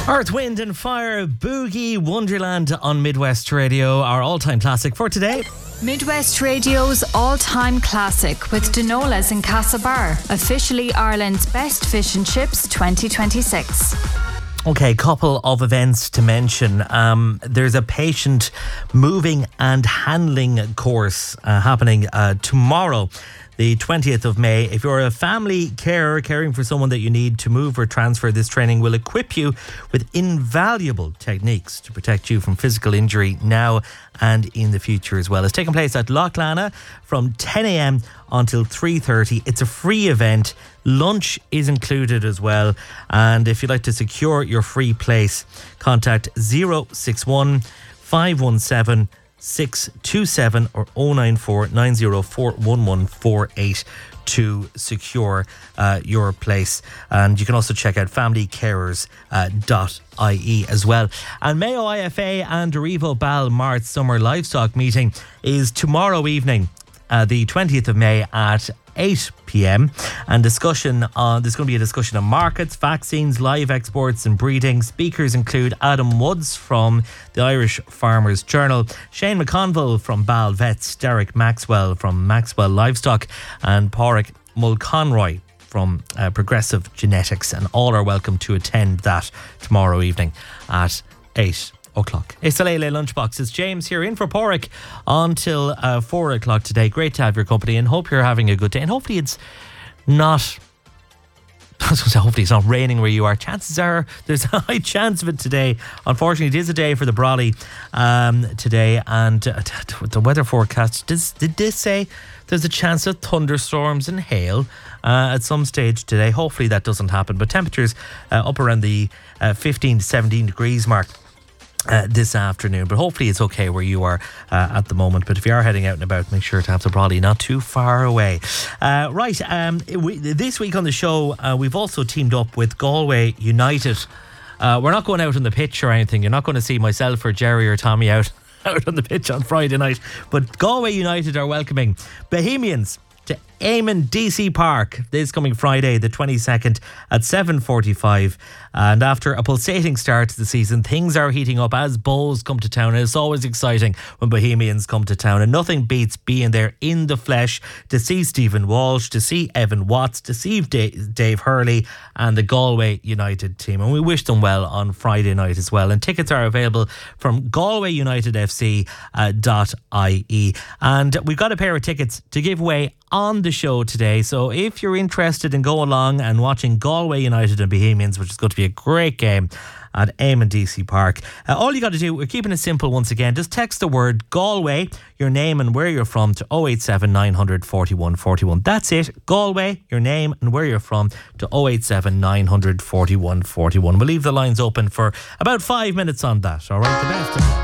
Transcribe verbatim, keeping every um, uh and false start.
Earth, Wind and Fire, Boogie Wonderland on Midwest Radio, our all-time classic for today. Midwest Radio's all-time classic with Dinolas in Castlebar, officially Ireland's best fish and chips twenty twenty-six. Okay, couple of events to mention. Um, there's a patient moving and handling course uh, happening uh, tomorrow, the twentieth of May. If you're a family carer caring for someone that you need to move or transfer, this training will equip you with invaluable techniques to protect you from physical injury now and in the future as well. It's taking place at Loch Lana from ten a.m. until three thirty. It's a free event. Lunch is included as well. And if you'd like to secure your free place, contact zero six one, five one seven, six two seven or oh nine four, nine oh four, one one four eight to secure uh, your place. And you can also check out family carers dot I E as well. And Mayo I F A and Arrivo Bal Mart Summer Livestock Meeting is tomorrow evening, uh, the twentieth of May at eight p.m. and discussion on there's going to be a discussion on markets, vaccines, live exports and breeding. Speakers include Adam Woods from the Irish Farmers Journal, Shane McConville from Bal Vets, Derek Maxwell from Maxwell Livestock and Pádraig Mulconroy from uh, Progressive Genetics, and all are welcome to attend that tomorrow evening at eight o'clock. It's the Lay Lay Lunchbox. It's James here in for Pádraig until uh, four o'clock today. Great to have your company and hope you're having a good day. And hopefully it's not, I was going to say, hopefully it's not raining where you are. Chances are there's a high chance of it today. Unfortunately, it is a day for the brolly um, today. And uh, the weather forecast, did, did this say there's a chance of thunderstorms and hail uh, at some stage today? Hopefully that doesn't happen. But temperatures uh, up around the uh, fifteen to seventeen degrees mark Uh, this afternoon, but hopefully it's okay where you are uh, at the moment. But if you are heading out and about, make sure to have the brolly not too far away. Uh, right, um, we, this week on the show, uh, we've also teamed up with Galway United. Uh, we're not going out on the pitch or anything. You're not going to see myself or Jerry or Tommy out, out on the pitch on Friday night. But Galway United are welcoming Bohemians to Eamon D C Park this coming Friday the twenty-second at seven forty-five. And after a pulsating start to the season, things are heating up as Bohs come to town, and it's always exciting when Bohemians come to town, and nothing beats being there in the flesh to see Stephen Walsh, to see Evan Watts, to see Dave Hurley and the Galway United team, and we wish them well on Friday night as well. And tickets are available from galway united f c dot I E, and we've got a pair of tickets to give away on the show today. So if you're interested in going along and watching Galway United and Bohemians, which is going to be a great game at Eamon D C Park, uh, all you got to do, we're keeping it simple once again, just text the word Galway, your name and where you're from, to oh eight seven, nine hundred, forty-one forty-one. That's it, Galway, your name and where you're from, to oh eight seven, nine hundred, forty-one forty-one. We'll leave the lines open for about five minutes on that. All right, the best.